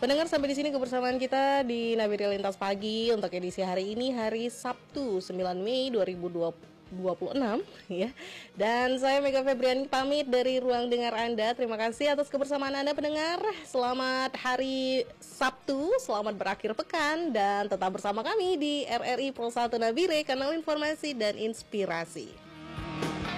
Pendengar, sampai di sini kebersamaan kita di Nabire Lintas Pagi untuk edisi hari ini, hari Sabtu 9 Mei 2026 ya. Dan saya Mega Febriani pamit dari ruang dengar Anda. Terima kasih atas kebersamaan Anda pendengar. Selamat hari Sabtu, selamat berakhir pekan dan tetap bersama kami di RRI Pro 1 Nabire, kanal informasi dan inspirasi.